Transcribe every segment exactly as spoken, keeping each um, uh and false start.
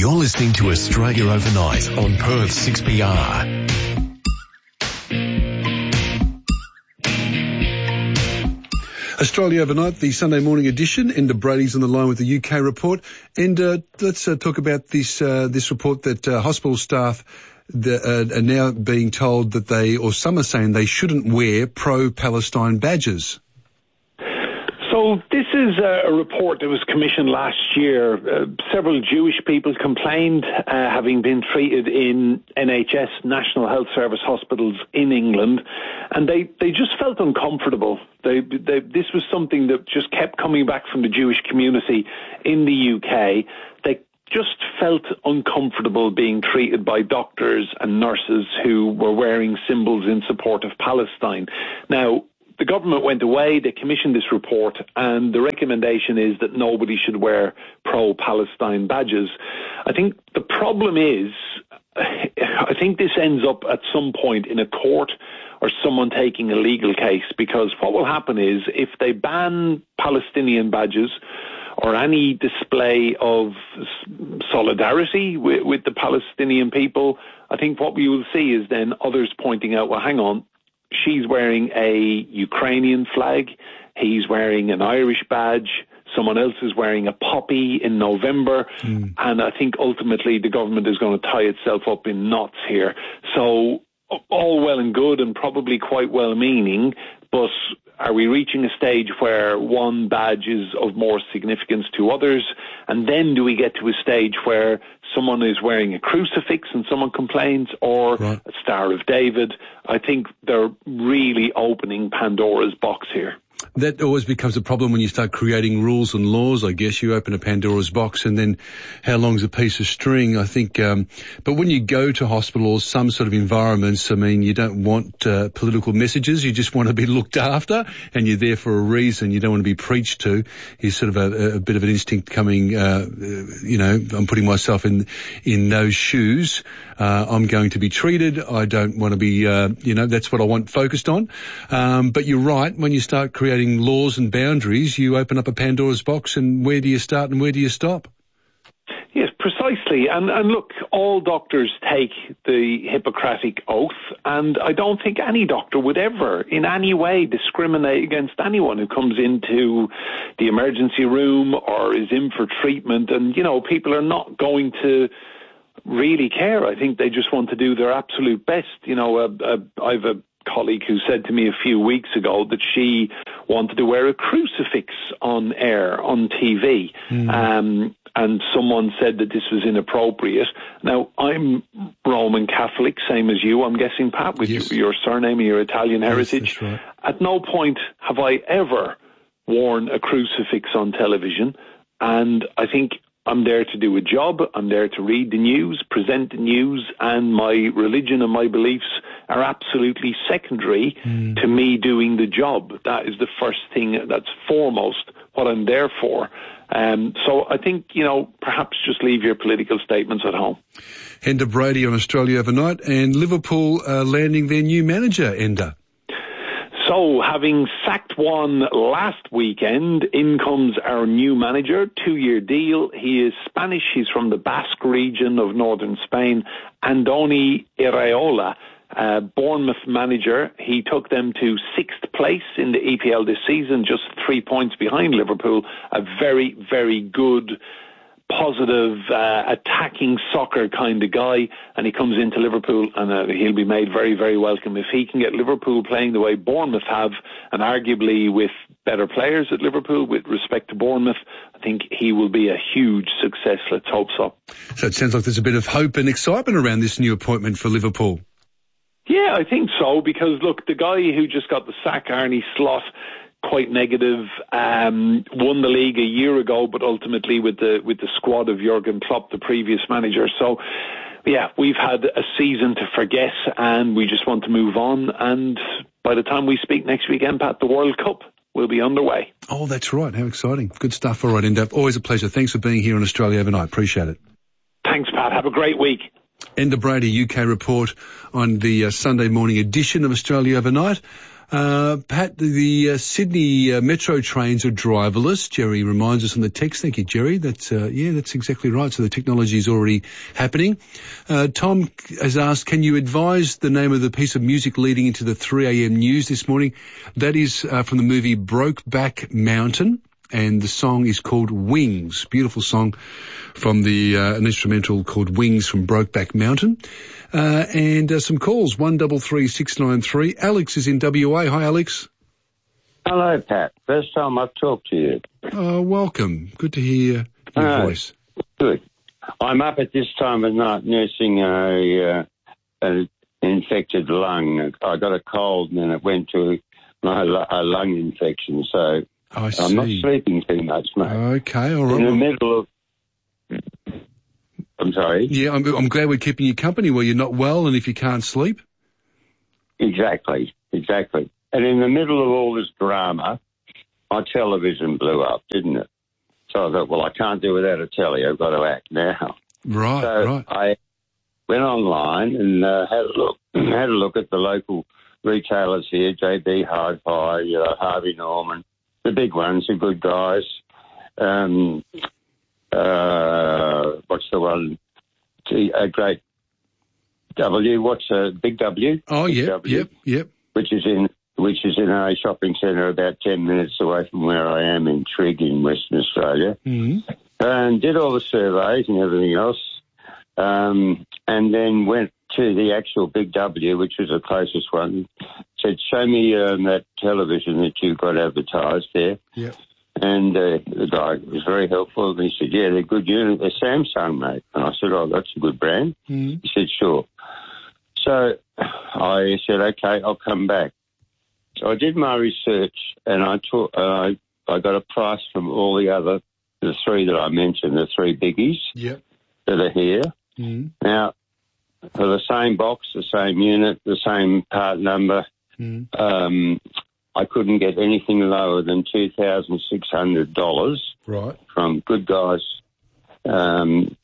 You're listening to Australia Overnight on Perth six P R. Australia Overnight, the Sunday morning edition. Enda Brady's on the line with the U K report. And uh, let's uh, talk about this uh, this report that uh, hospital staff the, uh, are now being told that they, or some are saying they shouldn't wear pro-Palestine badges. So this is a report that was commissioned last year. Uh, several Jewish people complained, uh, having been treated in N H S, National Health Service hospitals in England, and they, they just felt uncomfortable. They, they, this was something that just kept coming back from the Jewish community in the U K. They just felt uncomfortable being treated by doctors and nurses who were wearing symbols in support of Palestine. Now, the government went away, they commissioned this report, and the recommendation is that nobody should wear pro-Palestine badges. I think the problem is, I think this ends up at some point in a court or someone taking a legal case, because what will happen is if they ban Palestinian badges or any display of solidarity with, with the Palestinian people, I think what we will see is then others pointing out, well, hang on, she's wearing a Ukrainian flag, he's wearing an Irish badge, someone else is wearing a poppy in November, mm. and I think ultimately the government is going to tie itself up in knots here. So all well and good and probably quite well-meaning, but are we reaching a stage where one badge is of more significance to others? And then do we get to a stage where someone is wearing a crucifix and someone complains, or right. a Star of David? I think they're really opening Pandora's box here. That always becomes a problem when you start creating rules and laws. I guess you open a Pandora's box, and then how long's a piece of string? I think, um, but when you go to hospital or some sort of environments, I mean, you don't want uh, political messages. You just want to be looked after, and you're there for a reason. You don't want to be preached to. It's sort of a, a bit of an instinct coming. Uh, you know, I'm putting myself in in those shoes. Uh, I'm going to be treated. I don't want to be. Uh, you know, that's what I want focused on. Um, but you're right. When you start creating laws and boundaries, you open up a Pandora's box, and where do you start and where do you stop? Yes, precisely. And, and look, all doctors take the Hippocratic Oath, and I don't think any doctor would ever in any way discriminate against anyone who comes into the emergency room or is in for treatment. And, you know, people are not going to really care. I think they just want to do their absolute best. You know, uh, uh, I've a colleague who said to me a few weeks ago that she wanted to wear a crucifix on air, on T V, mm. um, and someone said that this was inappropriate. Now, I'm Roman Catholic, same as you, I'm guessing, Pat, with yes. your surname and your Italian heritage. Yes, that's right. At no point have I ever worn a crucifix on television, and I think I'm there to do a job, I'm there to read the news, present the news, and my religion and my beliefs are absolutely secondary mm. to me doing the job. That is the first thing, that's foremost what I'm there for. Um, so I think, you know, perhaps just leave your political statements at home. Enda Brady on Australia Overnight, and Liverpool uh, landing their new manager, Enda. So, having sacked one last weekend, in comes our new manager, two-year deal. He is Spanish. He's from the Basque region of northern Spain. Andoni Iraola, uh, Bournemouth manager. He took them to sixth place in the E P L this season, just three points behind Liverpool. A very, very good, positive, uh, attacking soccer kind of guy, and he comes into Liverpool, and uh, he'll be made very, very welcome. If he can get Liverpool playing the way Bournemouth have, and arguably with better players at Liverpool with respect to Bournemouth, I think he will be a huge success. Let's hope so. So it sounds like there's a bit of hope and excitement around this new appointment for Liverpool. Yeah, I think so, because look, the guy who just got the sack, Arne Slot, quite negative, um, won the league a year ago, but ultimately with the with the squad of Jurgen Klopp, the previous manager. So, yeah, we've had a season to forget, and we just want to move on. And by the time we speak next weekend, Pat, the World Cup will be underway. Oh, that's right. How exciting. Good stuff. All right, Enda. Always a pleasure. Thanks for being here on Australia Overnight. Appreciate it. Thanks, Pat. Have a great week. Enda Brady, U K report on the uh, Sunday morning edition of Australia Overnight. Uh, Pat, the, the uh, Sydney uh, metro trains are driverless. Jerry reminds us on the text. Thank you, Jerry. That's, uh, yeah, that's exactly right. So the technology is already happening. Uh, Tom has asked, can you advise the name of the piece of music leading into the three a.m. news this morning? That is uh, from the movie Brokeback Mountain, and the song is called Wings. Beautiful song from the, uh, an instrumental called Wings from Brokeback Mountain. Uh, and uh, some calls, one double three six nine three. Alex is in W A. Hi, Alex. Hello, Pat. First time I've talked to you. Uh, welcome. Good to hear your uh, voice. Good. I'm up at this time of night nursing a, uh, an infected lung. I got a cold and then it went to my a lung infection, so I see. I'm not sleeping too much, mate. Okay, all right. In the middle of... I'm sorry? Yeah, I'm, I'm glad we're keeping you company where you're not well and if you can't sleep. Exactly, exactly. And in the middle of all this drama, my television blew up, didn't it? So I thought, well, I can't do without a telly. I've got to act now. Right, so right. I went online and uh, had a look, had a look at the local retailers here, J B Hi-Fi, uh, Harvey Norman, the big ones, the good guys. Um, uh, what's the one? T, a great W. What's a big W? Oh, big yep, W, yep, yep. Which is in which is in a shopping centre about ten minutes away from where I am in Trigg in Western Australia. Mm-hmm. And did all the surveys and everything else, um, and then went to the actual Big W, which was the closest one. Said, show me um, that television that you got advertised there. Yep. And uh, the guy was very helpful. And he said, yeah, they're good unit. They're Samsung, mate. And I said, oh, that's a good brand. Mm-hmm. He said, sure. So I said, okay, I'll come back. So I did my research, and I, taught, uh, I got a price from all the other, the three that I mentioned, the three biggies yep. that are here. Mm-hmm. Now, for the same box, the same unit, the same part number, mm-hmm. um, I couldn't get anything lower than two thousand six hundred dollars right. from Good Guys. Um,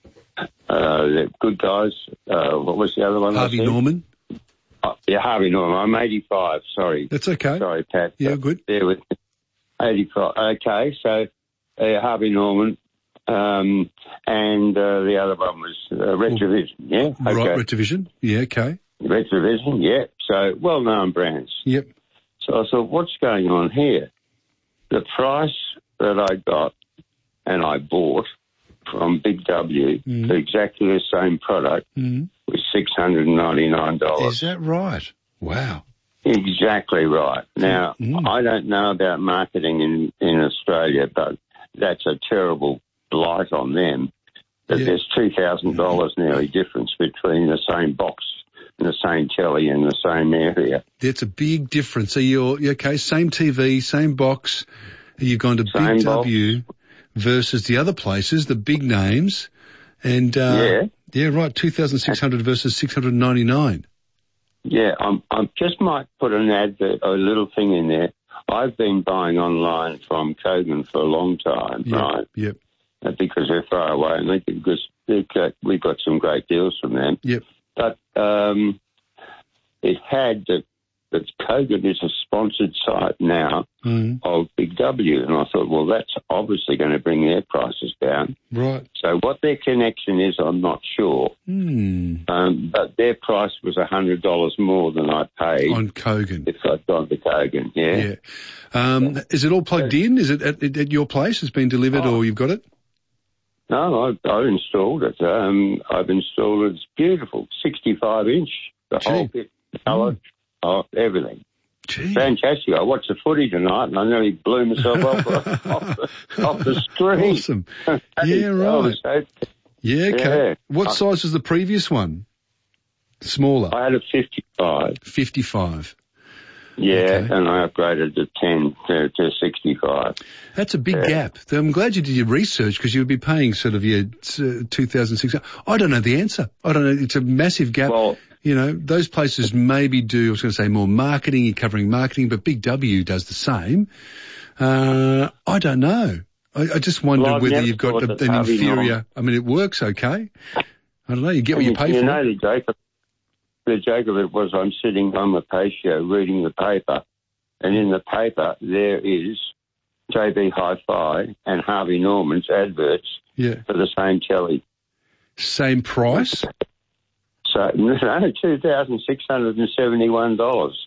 uh, Good Guys. Uh, what was the other one? Harvey Norman. Oh, yeah, Harvey Norman. I'm eighty-five. Sorry. That's okay. Sorry, Pat. Yeah, good. There with eighty-five. Okay, so uh, Harvey Norman, um, and uh, the other one was uh, Retrovision. Yeah. Okay. Right, Retrovision. Yeah, okay. Retrovision. Yeah. So well-known brands. Yep. So I thought, what's going on here? The price that I got and I bought from Big W mm. for exactly the same product mm. was six hundred ninety-nine dollars. Is that right? Wow. Exactly right. Now, mm. I don't know about marketing in, in Australia, but that's a terrible blight on them, that yeah. there's two thousand dollars nearly difference between the same box and the same telly in the same area. That's a big difference. So you're, okay, same T V, same box, you've gone to same Big box. W versus the other places, the big names, and, uh, yeah. yeah, right, two thousand six hundred versus six hundred ninety-nine. Yeah, I'm, I just might put an advert, a little thing in there. I've been buying online from Kogan for a long time, Yep, right? Yep. Uh, because they're far away, and they because they've got, we've got some great deals from them. Yep. But um, it had that that Kogan is a sponsored site now mm. of Big W, and I thought, well, that's obviously going to bring their prices down. Right. So what their connection is, I'm not sure. Mm. Um, but their price was one hundred dollars more than I paid. On Kogan. If I'd gone to Kogan, yeah. Yeah. Um, is it all plugged in? Is it at, at your place? It's been delivered oh. or you've got it? No, I, I installed it. Um, I've installed it. It's beautiful. sixty-five inch, the Gee. whole bit, colour, Mm. oh, everything. Gee. Fantastic. I watched the footy tonight and I nearly blew myself off, off, the, off the screen. Awesome. Yeah, right. So, Yeah, okay. yeah. What I, size was the previous one? Smaller. I had a fifty-five. fifty-five. Yeah, Okay. and I upgraded to ten to, to sixty-five. That's a big Yeah. gap. I'm glad you did your research because you would be paying sort of your uh, two thousand six hundred. I don't know the answer. I don't know. It's a massive gap. Well, you know, those places maybe do, I was going to say more marketing, you're covering marketing, but Big W does the same. Uh, I don't know. I, I just wondered well, whether never you've got thought a, that an Harvey inferior, Norman- I mean, it works okay. I don't know. You get what you, you, pay you for. know the joke. the joke of it was I'm sitting on the patio reading the paper, and in the paper there is J B Hi-Fi and Harvey Norman's adverts Yeah. for the same telly. Same price? So, no, two thousand six hundred seventy-one dollars.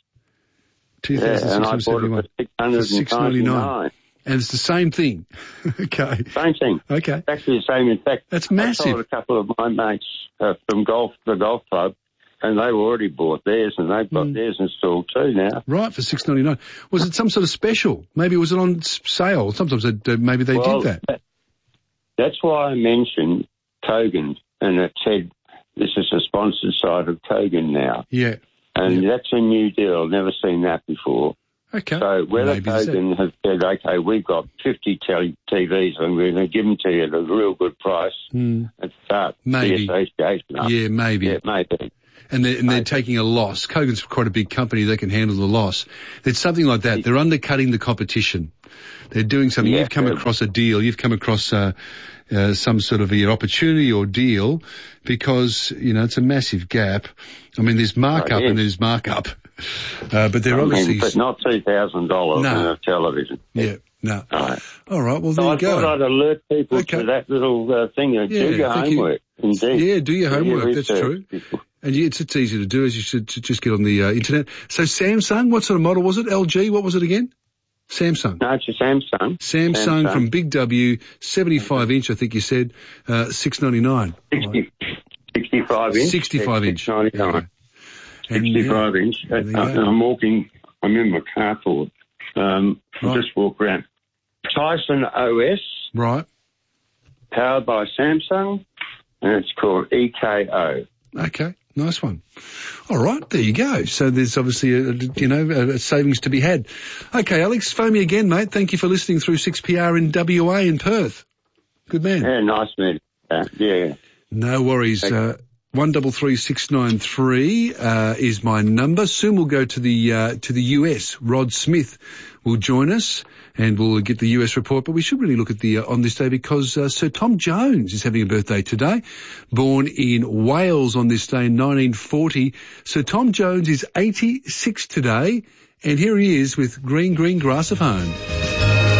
two thousand six hundred seventy-one. Yeah, and I bought it for six hundred ninety-nine dollars. And it's the same thing. Okay. Same thing. Okay. Actually the same. In fact, That's I massive. told a couple of my mates uh, from golf, the golf club, and they've already bought theirs, and they've got Mm. theirs installed too now. Right, for six ninety-nine. Was it some sort of special? Maybe was it on s- sale? Sometimes they, uh, maybe they well, did that. that. That's why I mentioned Kogan, and it said this is a sponsored site of Kogan now. Yeah. And Yeah. that's a new deal. I've never seen that before. Okay. So whether Maybe that's it. Kogan has said, okay, we've got fifty tel- T Vs and we're going to give them to you at a real good price Mm. and start Maybe. the association up. Yeah, maybe. Yeah, maybe. And they're, and they're Maybe. taking a loss. Kogan's quite a big company. They can handle the loss. It's something like that. They're undercutting the competition. They're doing something. Yeah, You've come yeah. across a deal. You've come across uh, uh, some sort of an opportunity or deal because, you know, it's a massive gap. I mean, there's markup yes. and there's markup. Uh, but they're I obviously... mean, but not two thousand dollars No. on a television. Yeah, no. All right. All right, well, there So I you go. thought I'd alert people Okay. to that little uh, thing. Uh, Yeah, do your thank you. homework, indeed. Yeah, do your Do homework, that's research. true. And yeah, it's, it's easy to do, as you should to just get on the uh, internet. So Samsung, what sort of model was it? L G, what was it again? Samsung. No, it's a Samsung. Samsung, Samsung. from Big W, seventy-five inch, I think you said, uh, six ninety-nine. sixty, sixty-five inch. sixty-five inch. six ninety-nine. And, sixty-five yeah, inch. there you Uh, go. I'm walking, I'm in my car for it. Um, Right. Just walk around. Tyson O S, Right. powered by Samsung, and it's called E K O. Okay. Nice one. All right. There you go. So there's obviously, a, you know, a, a savings to be had. Okay, Alex, phone me again, mate. Thank you for listening through six P R in W A in Perth. Good man. Yeah, nice meeting. Uh, yeah. No worries. Uh, one double three six nine three uh, is my number. Soon we'll go to the uh, to the U S. Rod Smith will join us, and we'll get the U S report. But we should really look at the uh, on this day because uh, Sir Tom Jones is having a birthday today. Born in Wales on this day in nineteen forty. Sir Tom Jones is eighty-six today, and here he is with Green Green Grass of Home.